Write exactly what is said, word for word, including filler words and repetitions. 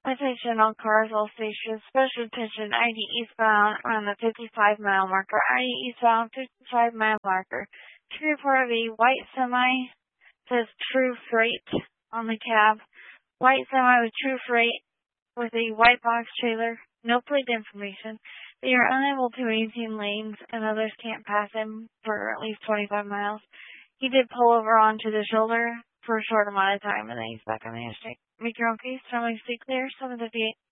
Attention all cars, all stations. Special attention, I D eastbound on the fifty-five mile marker. I D eastbound fifty-five mile marker. To report of a white semi says True Freight on the cab. White semi with True Freight with a white box trailer. No plate information. They are unable to maintain lanes and others can't pass him for at least twenty-five miles. He did pull over onto the shoulder for a short amount of time and then he's back on the interstate. Make your own case. Tell me, stay clear. seven fifty-eight.